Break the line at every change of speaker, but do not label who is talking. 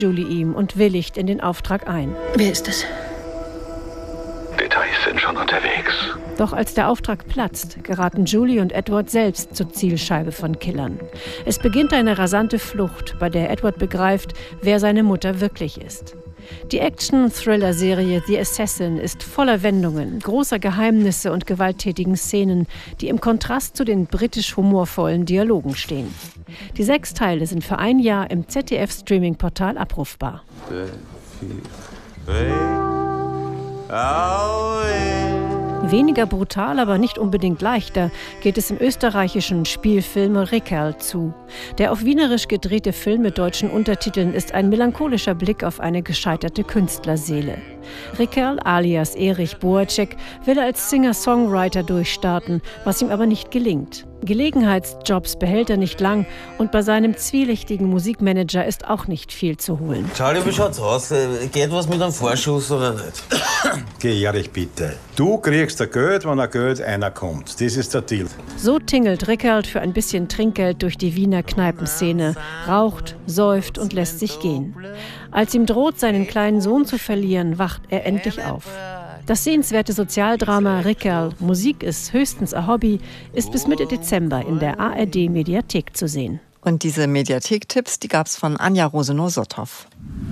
Julie ihm und willigt in den Auftrag ein.
Wer ist es?
Details sind schon unterwegs.
Doch als der Auftrag platzt, geraten Julie und Edward selbst zur Zielscheibe von Killern. Es beginnt eine rasante Flucht, bei der Edward begreift, wer seine Mutter wirklich ist. Die Action-Thriller-Serie The Assassin ist voller Wendungen, großer Geheimnisse und gewalttätigen Szenen, die im Kontrast zu den britisch-humorvollen Dialogen stehen. Die 6 Teile sind für ein Jahr im ZDF-Streaming-Portal abrufbar. Weniger brutal, aber nicht unbedingt leichter, geht es im österreichischen Spielfilm Rickerl zu. Der auf Wienerisch gedrehte Film mit deutschen Untertiteln ist ein melancholischer Blick auf eine gescheiterte Künstlerseele. Rickerl alias Erich Boacek will als Singer-Songwriter durchstarten, was ihm aber nicht gelingt. Gelegenheitsjobs behält er nicht lang und bei seinem zwielichtigen Musikmanager ist auch nicht viel zu holen.
Charlie, wie schaut's aus? Geht was mit einem Vorschuss oder nicht?
Geh, Erich, bitte. Du kriegst ein Geld, wenn ein Geld einer kommt. Das ist der Deal.
So tingelt Rickerl für ein bisschen Trinkgeld durch die Wiener Kneipenszene, raucht, säuft und lässt sich gehen. Als ihm droht, seinen kleinen Sohn zu verlieren, wacht er endlich auf. Das sehenswerte Sozialdrama Rickerl, Musik ist höchstens ein Hobby, ist bis Mitte Dezember in der ARD-Mediathek zu sehen.
Und diese Mediathek-Tipps, die gab's von Anja Rosenow-Sotthoff.